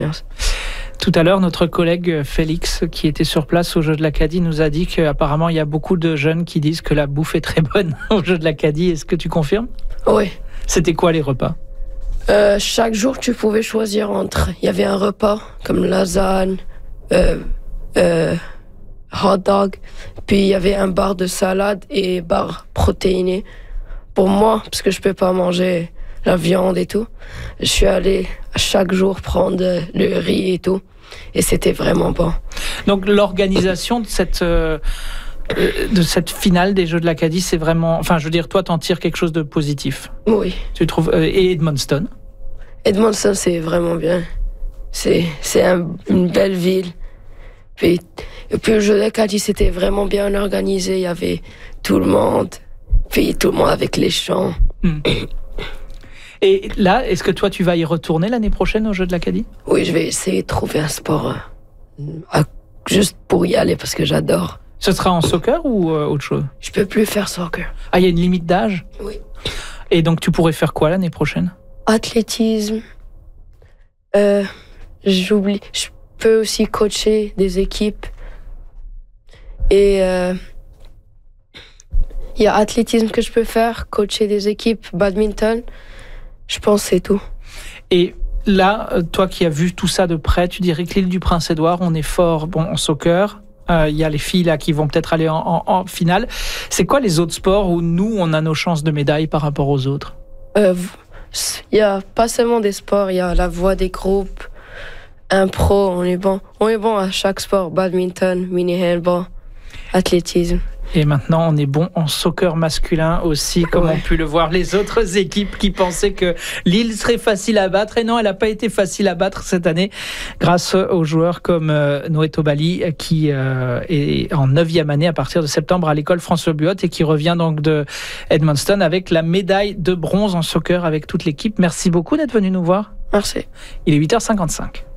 Merci. Tout à l'heure, notre collègue Félix, qui était sur place au Jeu de l'Acadie, nous a dit qu'apparemment, il y a beaucoup de jeunes qui disent que la bouffe est très bonne au Jeu de l'Acadie. Est-ce que tu confirmes? Oui. C'était quoi les repas? Chaque jour, tu pouvais choisir entre... Il y avait un repas comme lasagne, hot dog, puis il y avait un bar de salade et bar protéiné. Pour moi, parce que je peux pas manger la viande et tout, je suis allé chaque jour prendre le riz et tout, et c'était vraiment bon. Donc l'organisation de cette finale des Jeux de l'Acadie, c'est vraiment... Enfin, je veux dire, toi, t'en tires quelque chose de positif. Oui. Tu trouves... et Edmundston? Edmundston, c'est vraiment bien. C'est une belle ville. Puis le Jeu de l'Acadie, c'était vraiment bien organisé. Il y avait tout le monde. Puis tout le monde avec les chants. Et là, est-ce que toi, tu vas y retourner l'année prochaine au Jeu de l'Acadie? Oui, je vais essayer de trouver un sport juste pour y aller parce que j'adore. Ce sera en soccer ou autre chose? Je peux plus faire soccer. Ah, il y a une limite d'âge? Oui. Et donc, tu pourrais faire quoi l'année prochaine? Athlétisme. J'oublie. Je peux aussi coacher des équipes. Et il y a athlétisme que je peux faire, coacher des équipes, badminton. Je pense que c'est tout. Et là, toi qui as vu tout ça de près, tu dirais que l'île du Prince-Édouard, on est fort en soccer. Il y a les filles là qui vont peut-être aller en finale. C'est quoi les autres sports où nous, on a nos chances de médaille par rapport aux autres? Il n'y a pas seulement des sports, il y a la voix des groupes, impro, on est bon. On est bon à chaque sport, badminton, mini-handball, athlétisme. Et maintenant, on est bon en soccer masculin aussi, comme ont pu le voir les autres équipes qui pensaient que Lille serait facile à battre. Et non, elle n'a pas été facile à battre cette année, grâce aux joueurs comme Noé Tobali, qui est en 9e année à partir de septembre à l'école François Buot et qui revient donc de Edmundston avec la médaille de bronze en soccer avec toute l'équipe. Merci beaucoup d'être venu nous voir. Merci. Il est 8h55.